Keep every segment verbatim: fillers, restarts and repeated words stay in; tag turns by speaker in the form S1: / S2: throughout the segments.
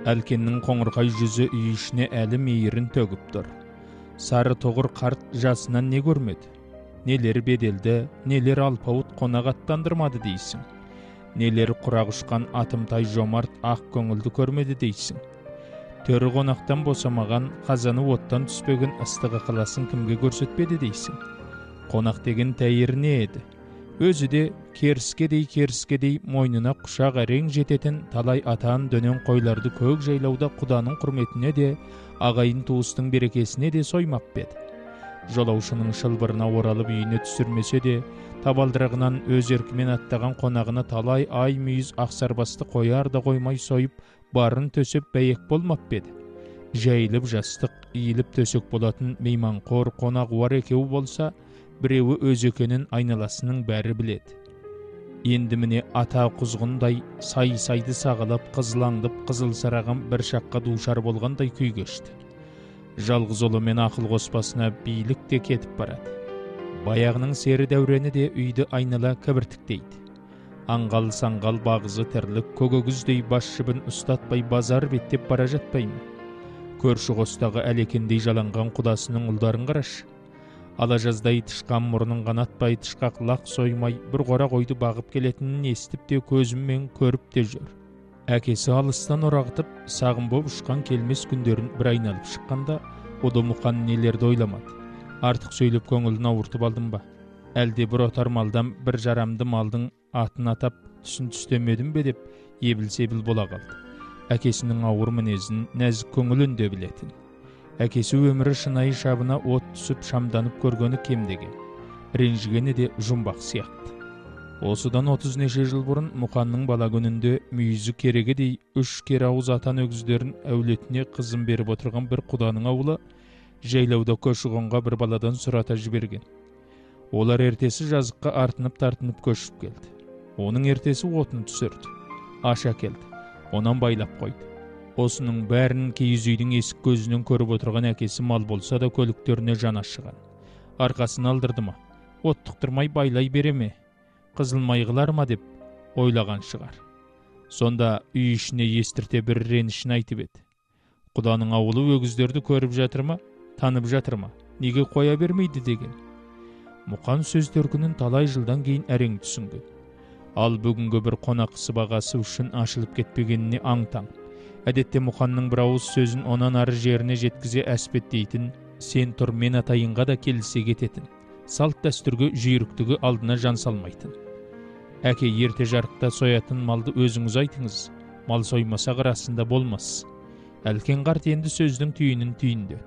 S1: Әлкеннің қоңырқай жүзі үй ішіне әлі мейірін төгіп тұр. Сары тоғыр қарт жасынан не көрмеді? Нелер беделді, нелер алпауыт қонақ аттандырмады дейсің. Нелер құрақ ұшқан атымтай жомарт ақ көңілді көрмеді дейсің. Төрі қонақтан босамаған, қазаны оттан түспеген ыстығы қыласын кімге көрсетпеді дейсің. Қонақ деген тәйір не еді? Өзі де керіскедей керіскедей мойнына құшақ әрең жететін талай атан дөнен қойларды көк жайлауда құданың құрметіне де, ағайын туыстың берекесіне де соймап беді. Жолаушының шылбырына оралып үйіне түсірмесе де, табалдырығынан өз еркімен аттаған қонағына талай ай мүйіз ақсарбасты қояр да қоймай сойып, барын төсеп бәйек болмап беді. Жайылып жастық, иіліп төсек болатын мейманқор қонағуар екеуі болса, біреуі өз екенін айналасының бәрі біледі. Енді міне ата құзғындай сай-сайды сағалап, қызылаңдып, қызыл сараған бір шаққа душар болғандай күй кешті. Жалғыз ұлы мен ақыл қоспасына билік те кетіп барады. Баяғының сері дәурені де үйді айнала кібіртіктейді. Аңғал-саңғал бағызы тірлік көгөгіздей бас жібін ұстатпай базар беттеп бара жатпай ма? Көрші қостағы әлекендей жаланған құдасының ұлдарын қарашы. Ала жаздай тышқан мұрнын қанатпай, тышқақ лақ соймай, бір қора қойды бағып келетінін естіп те көзіммен көріп те жүр. Әкесі алыстан орағытып, сағым боп ұшқан келмес күндерін бір айналып шыққанда, ұлы Мұқан нелерді ойламады. Артық сөйлеп көңілін ауыртып алдым ба? Әлде бір отар малдан бір жарамды малдың атын атап түсін түстемедім бе деп ебіл-себіл бола қалды. Әкесінің ауыр мінезін, нәзік көңілін де білетін. Әкесі өмірі шынайы шабына от түсіп шамданып көргені кемдеген. Ренжігені де жұмбақ сияқты. Осыдан отыз неше жыл бұрын Мұқанның бала күнінде мүйізі керегедей үш кер ауыз атан өгіздерін әулетіне қызын беріп отырған бір құданың ауылы жайлауда көші-қонға бір баладан сұрата жіберген. Олар ертесі жазыққа артынып-тартынып көшіп келді. Оның ертесі отын түсірді. Аш әкелді. Онан байлап қойды. Осының бәрін киіз үйдің есік көзінен көріп отырған әкесі мал болса да көліктеріне жан ашыған. Арқасын алдырды ма? Оттықтырмай байлай бере ме? Қызылмай қылар ма деп ойлаған шығар. Сонда үй ішіне естірте бір ренішін айтып еді. Құданың ауылы өгіздерді көріп жатыр ма? Танып жатыр ма? Неге қоя бермейді деген. Мұқан сөз төркінін талай жылдан кейін әрең түсінген. Ал бүгінгі бір қонақ сыбағасы үшін ашылып кетпегеніне аң-таң. Әдетте Мұқанның бір ауыз сөзін онан ары жеріне жеткізе әспеттейтін, сен тұр мен атайынға да келісе кететін. Салт дәстүрге жүйріктігі алдына жан салмайтын. Әке ерте жарықта соятын малды өзіңіз айтыңыз, мал соймаса қырасында болмас. Әлкен қарт енді сөздің түйінін түйіндеді.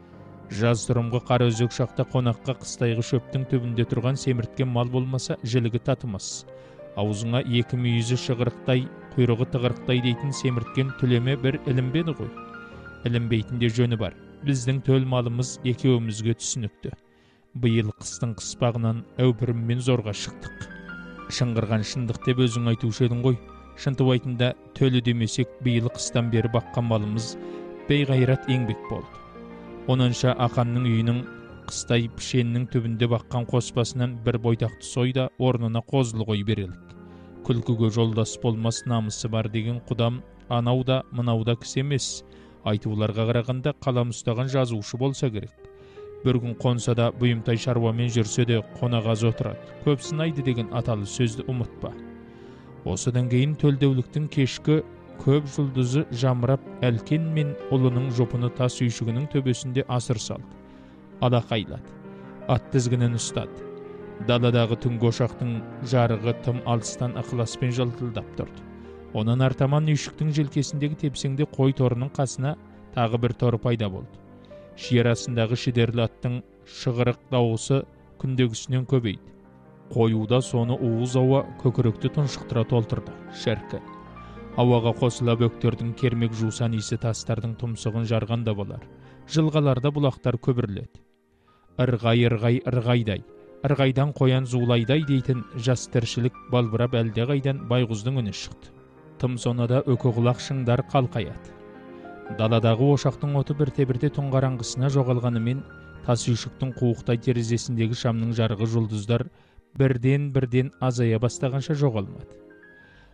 S1: Жаз тұрымғы қара өзек шақта қонаққа қыстайғы шөптің түбінде тұрған семірткен мал болмаса жілігі татымас. Аузыңа екі мүйізі шығырықтай, құйрығы тығырықтай дейтін семірткен түлеме бір ілінбеді ғой. Ілінбейтінде жөні бар. Біздің төл малымыз екеуімізге түсінікті. Биыл қыстың қыспағынан әупіріммен зорға шықтық. Шыңғырған шындық деп өзің айтушы едің ғой. Шынтуайтында төлі демесек биыл қыстан бері баққан малымыз бейғайрат еңбек болды. Онынша ақанның үйінің қыстай пішеннің түбінде баққан қоспасынан бір бойдақты сойда орнына қозылы қой берелік. Күлкіге жолдас болмас намысы бар деген құдам анау да мынау да кісі емес. Айтуларға қарағанда қалам ұстаған жазушы болса керек. Бір күн қонса да бұйымтай шаруамен жүрсе де қонағаз отырады. Көп сынайды деген аталы сөзді ұмытпа. Осыдан кейін төлдеуліктің кешкі көп жұлдызы жамырап Әлкен мен ұлының жопыны тас үйшігінің төбесінде асыр салды. Алақайлады. Ат тізгінін ұстады. Даладағы түнгі ошақтың жарығы тым алыстан ықыласпен жылтылдап тұрды. Онан артаман үйшіктің желкесіндегі тепсеңде қой торының қасына тағы бір торы пайда болды. Шиарасындағы шидерлі аттың шығырық дауысы күндегісінен көбейді. Қоюда соны уыз ауа көкіректі тұншықтыра толтырды. Шәркі. Ауаға қосыла бөктердің кермек жусан исі тастардың тұмсығын жарғанда болар. Жылғаларда бұлақтар көбірледі. Ырғай, ырғай, ырғайдай, ырғайдан қоян зулайдай дейтін жас тіршілік балбырап әлде қайдан байғұздың үні шықты. Тым сонада өкі құлақ шыңдар қалқаяды. Даладағы ошақтың оты бірте-бірте түн қараңғысына жоғалғанымен, тас үйшіктің қуықтай терезесіндегі шамның жарығы жұлдыздар бірден-бірден азая бастағанша жоғалмады.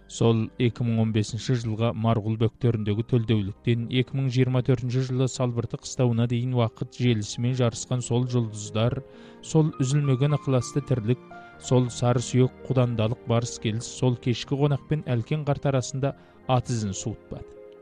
S1: Сол эки миң он бешинчи жылга Маргул бөктеріндегі төлдеуліктен эки миң жыйырма төртүнчү жылы Салбырты кыстауына дейін вақыт желісімен жарысқан сол жұлдыздар, сол үзілмеген ықыласты тірлік, сол сары сүйек құдандалық барыс келіс, сол кешкі қонақпен әлкен қарт арасында ат ізін суытпады.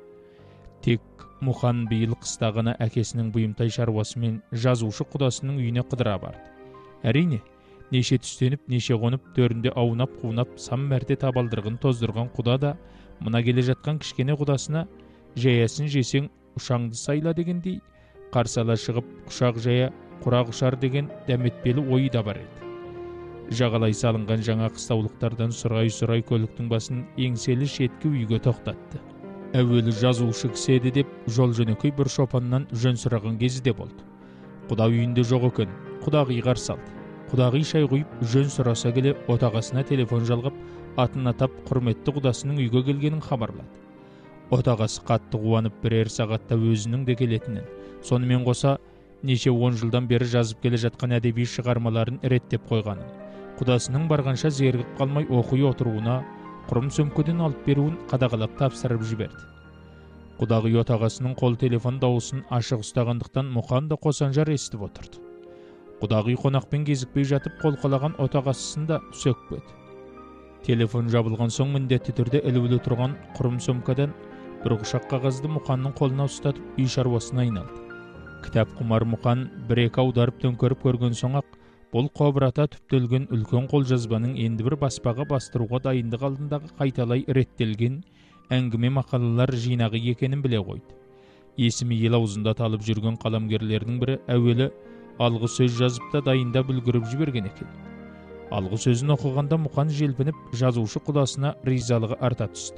S1: Тек Мұқан биыл қыста ғана әкесінің бұйымтай шаруасымен жазушы құдасының үйіне қыдыра барды. Әрине, неше түстеніп, неше қонып, төрінде аунап, қунап, сан мәрте табалдырғын тоздырған құда да, мына келе жатқан кішкене құдасына жаясын жесең ұшаңды сайла дегендей, қарсала шығып, құшақ жая, құрақ ұшар деген дәметпелі ойы да бар еді. Жағалай салынған жаңа қыстаулықтардан сұрай-сұрай көліктің басын еңселі шеткі үйге тоқтатты. Әуелі жазушы кісі еді деп, жол жөнекей бір шопаннан жөн сұраған кезі де болды. Құда үйінде жоқ екен, құдағи қарсы алды. Құдағи шай құйып, жөн сұраса келе, отағасына телефон жалғап, атын атап, құрметті құдасының үйге келгенін хабарлады. Отағасы қатты қуанып, бірер сағатта өзінің де келетінін, сонымен қоса, неше он жылдан бері жазып келе жатқан әдеби шығармаларын реттеп қойғанын, құдасының барғанша зергіп қалмай оқи отыруына, құрым сөмкеден алып беруін қадағалап тапсырып жіберді. Құдағи отағасының қол телефон дауысын ашық ұстағандықтан Мұқан да қосанжар естіп отырды. Құдағи қонақпен кезікпей жатып қолқалаған отағасысын да сөкпеді. Телефон жабылған соң міндетті түрде ілулі тұрған құрым сөмкадан бір құшақ қағазды Мұқанның қолына ұстатып үй шаруасына айналды. Кітап құмар Мұқан бір-екі аударып төңкеріп көрген соң-ақ бұл қобырата түптелген үлкен қолжазбаның енді бір баспаға бастыруға дайындық алдындағы қайталай реттелген әңгіме мақалалар жинағы екенін біле қойды. Есімі ел аузында талып жүрген қаламгерлердің бірі әуелі алғы сөз жазып та дайындап үлгіріп жіберген екен. Алғы сөзін оқығанда Мұқан желпініп, жазушы құдасына ризалығы арта түсті.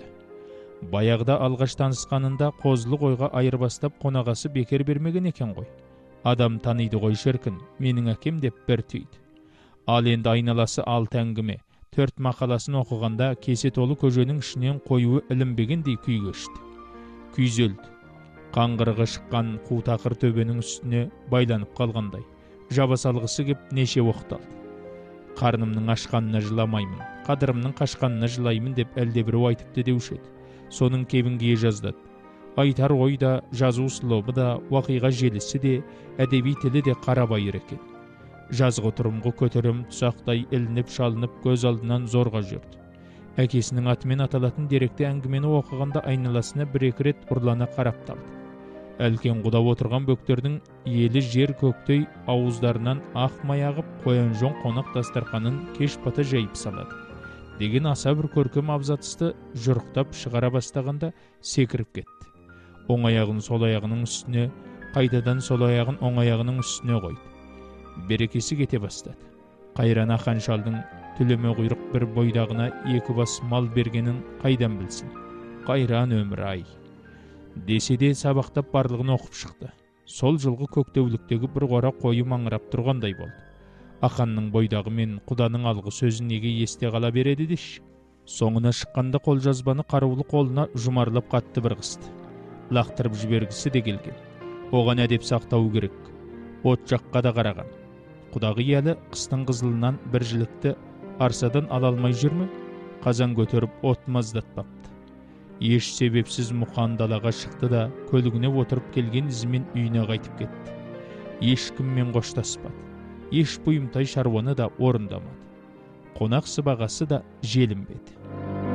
S1: Баяғыда алғаш танысқанында қозылы қойға айырбастап қонағасы бекер бермеген екен ғой. Адам таниды ғой шіркін, менің әкем деп бір түйді. Ал енді айналасы алты әңгіме, төрт мақаласын оқығанда кесе толы көженің ішінен қоюы ілінбегендей күй кешті. Күйзелді. Қаңғырығы шыққан қу тақыр төбенің үстіне байланып қалғандай. Жаба салғысы кеп неше оқталды. Қарнымның ашқанына жыламаймын, қадырымның қашқанына жылаймын деп әлдебір айтыпты деуші еді. Соның кебінге жаздады. Айтар ой да, жазу слобы да, уақиға желісі де, әдеби тілі де қарабайыр екен. Жазғы тұрымғы көтерім тұсақтай ілініп шалынып көз алдынан зорға жүрді. Әкесінің атымен аталатын деректі әңгімені оқығанда айналасына бір-екі рет ұрлана қарап талды. Әлкен құда отырған бөктердің елі жер көктей ауыздарынан ақ май ағып, қоян жон қонақ дастарханын кеш бата жайып салады деген аса бір көркем абзацты жұрықтап шығара бастағанда секіріп кетті. Оң аяғын сол аяғының үстіне, қайтадан сол аяғын оң аяғының үстіне қойды. Берекесі кете бастады. Қайран ақан шалдың түлеме құйрық бір бойдағына екі бас мал бергенін қайдан білсін. Қайран өмір ай. Десе де сабақтап барлығын оқып шықты. Сол жылғы көктеуліктегі бір қора қойы маңырап тұрғандай болды. Ақанның бойдағы мен құданың алғы сөзін неге есте қала береді деші. Соңына шыққанда қолжазбаны қарулы қолына жұмарлап қатты бір қысты. Лақтырып жібергісі де келген. Оған әдеп сақтау керек. От жаққа да қараған. Құдағи әлі қыстың қызылынан бір жілікті арсадан ала алмай жүрмі? Қазан көтеріп от маздатпапты. Еш себепсіз Мұқан далаға шықты да көлігіне отырып келген ізімен үйіне қайтып кетті. Ешкіммен қоштаспады. Еш бұйымтай шаруаны да орындамады. Қонақ сыбағасы да желінбеді.